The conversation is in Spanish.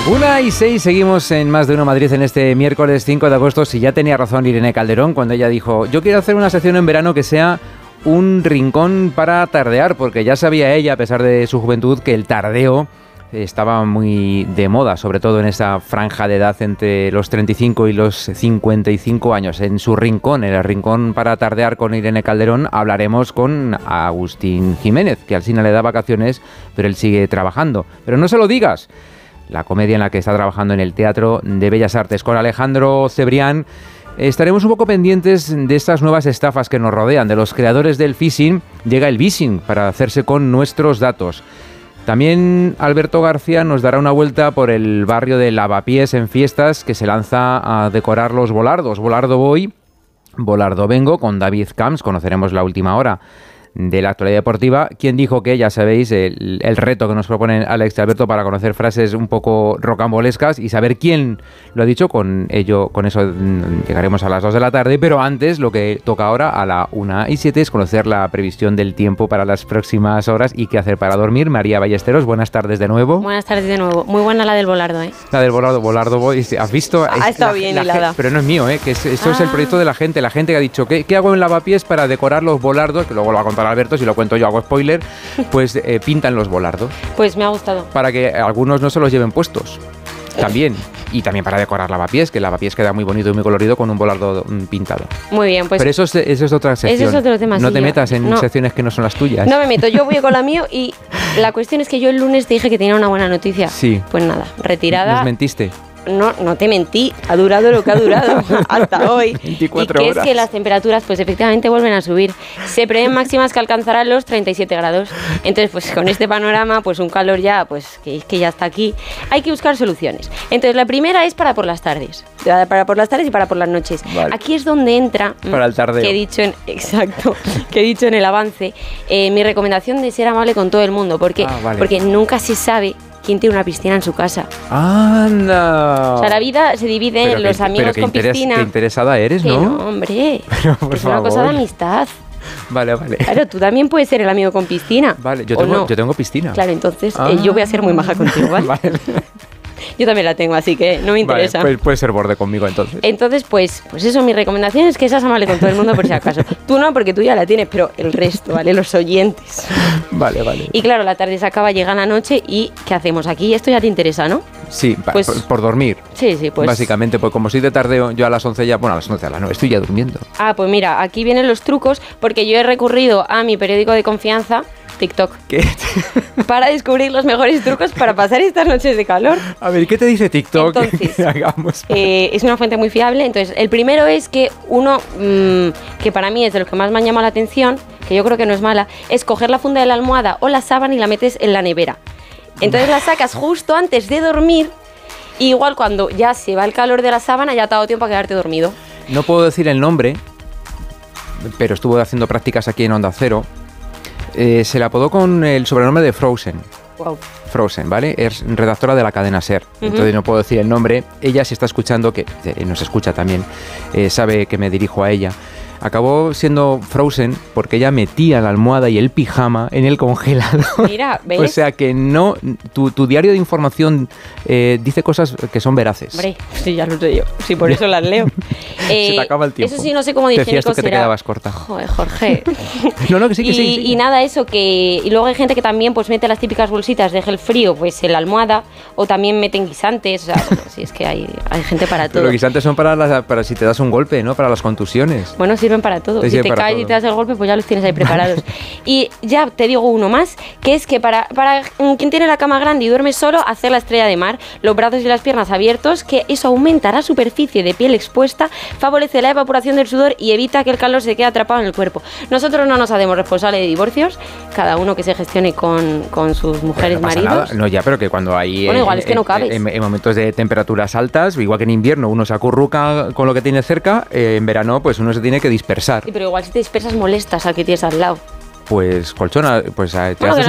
1:06, seguimos en Más de Uno Madrid en este miércoles 5 de agosto. Si ya tenía razón Irene Calderón cuando ella dijo: yo quiero hacer una sección en verano que sea un rincón para tardear, porque ya sabía ella, a pesar de su juventud, que el tardeo estaba muy de moda, sobre todo en esa franja de edad entre los 35 y los 55 años. En su rincón, en el rincón para tardear con Irene Calderón, hablaremos con Agustín Jiménez, que al cine le da vacaciones, pero él sigue trabajando. Pero no se lo digas. La comedia en la que está trabajando en el Teatro de Bellas Artes. Con Alejandro Cebrián estaremos un poco pendientes de estas nuevas estafas que nos rodean. De los creadores del phishing llega el vishing para hacerse con nuestros datos. También Alberto García nos dará una vuelta por el barrio de Lavapiés en fiestas, que se lanza a decorar los volardos. Volardo voy, volardo vengo, con David Camps. Conoceremos la última hora de la actualidad deportiva. ¿Quién dijo que? Ya sabéis, el reto que nos proponen Alex y Alberto para conocer frases un poco rocambolescas y saber quién lo ha dicho. Con eso llegaremos a las 2 de la tarde, pero antes, lo que toca ahora a la 1:07 es conocer la previsión del tiempo para las próximas horas y qué hacer para dormir. María Ballesteros, buenas tardes de nuevo. Buenas tardes de nuevo. Muy buena la del volardo, ¿eh? La del volardo voy. ¿Has visto? Ha estado bien hilada. Pero no es mío, ¿eh? Que esto es el proyecto de la gente que ha dicho, ¿qué hago en Lavapiés para decorar los volardos? Que luego lo va a contar Alberto, si lo cuento yo hago spoiler, pues pintan los volardos. Pues me ha gustado. Para que algunos no se los lleven puestos. También. Y también para decorar Lavapiés, que Lavapiés queda muy bonito y muy colorido con un volardo pintado. Muy bien, pues. Pero eso es otra sección. Eso es otro tema. No te metas en secciones que no son las tuyas. No me meto, yo voy con la mío y la cuestión es que yo el lunes te dije que tenía una buena noticia. Sí. Pues nada, retirada. ¿Nos mentiste? No te mentí, ha durado lo que ha durado hasta hoy. 24 y que horas. es que las temperaturas pues efectivamente vuelven a subir. Se prevén máximas que alcanzarán los 37 grados. Entonces pues con este panorama, pues un calor ya, pues que ya está aquí, hay que buscar soluciones. Entonces la primera es para por las tardes. Para por las tardes y para por las noches. Vale. Aquí es donde entra, para el tardeo, que he dicho en el avance, mi recomendación de ser amable con todo el mundo, porque nunca se sabe quién tiene una piscina en su casa. ¡Anda! O sea, la vida se divide en los amigos con piscina. Qué interesada eres, ¿no? No, hombre. Pero, por es favor. una cosa de amistad. Vale. Claro, tú también puedes ser el amigo con piscina. Vale, yo tengo piscina. Claro, entonces yo voy a ser muy maja contigo, ¿vale? Vale. Yo también la tengo, así que no me interesa. Vale, pues puedes ser borde conmigo entonces. Entonces, pues eso, mi recomendación es que seas amable con todo el mundo por si acaso. Tú no, porque tú ya la tienes, pero el resto, ¿vale? Los oyentes. Vale. Y claro, la tarde se acaba, llega la noche y ¿qué hacemos aquí? Esto ya te interesa, ¿no? Sí, pues, por dormir. Sí, pues. Básicamente, pues como soy de tardeo, yo a las 11 ya, bueno, a las 11, a las 9 estoy ya durmiendo. Pues mira, aquí vienen los trucos, porque yo he recurrido a mi periódico de confianza, TikTok. ¿Qué? Para descubrir los mejores trucos para pasar estas noches de calor. A ver, ¿qué te dice TikTok? Entonces, hagamos. Es una fuente muy fiable. Entonces, el primero es que uno, que para mí es de los que más me han llamado la atención, que yo creo que no es mala, es coger la funda de la almohada o la sábana y la metes en la nevera. Entonces la sacas justo antes de dormir y igual cuando ya se va el calor de la sábana ya te ha dado tiempo a quedarte dormido. No puedo decir el nombre, pero estuve haciendo prácticas aquí en Onda Cero. Se la apodó con el sobrenombre de Frozen. Wow. Frozen, ¿vale? Es redactora de la cadena SER. Entonces no puedo decir el nombre. Ella, si está escuchando, que nos escucha también, sabe que me dirijo a ella. Acabó siendo Frozen porque ella metía la almohada y el pijama en el congelador. Mira, ¿ves? O sea que no, tu diario de información dice cosas que son veraces. Hombre, sí, ya lo sé yo. Sí, por eso las leo. Se te acaba el tiempo. Eso sí, no sé cómo de higiénico Decías tú que será. te quedabas corta. Joder, Jorge. No, que sí, que sí. Y nada, eso que... Y luego hay gente que también pues mete las típicas bolsitas de gel frío pues en la almohada o también meten guisantes. O sea, bueno, sí, es que hay gente para todo. Pero los guisantes son para si te das un golpe, ¿no? Para las contusiones. Bueno, sirven para todo. Si te caes y te das el golpe, pues ya los tienes ahí preparados. Y ya te digo uno más, que es que para quien tiene la cama grande y duerme solo, hacer la estrella de mar, los brazos y las piernas abiertos, que eso aumenta la superficie de piel expuesta, favorece la evaporación del sudor y evita que el calor se quede atrapado en el cuerpo. Nosotros no nos hacemos responsables de divorcios, cada uno que se gestione con sus mujeres, no maridos. Nada. No, ya, pero que cuando hay... Bueno, igual es que no cabes. En momentos de temperaturas altas, igual que en invierno uno se acurruca con lo que tiene cerca, en verano pues uno se tiene que dispersar. Sí, pero igual si te dispersas molestas al que tienes al lado. Pues colchona, pues te haces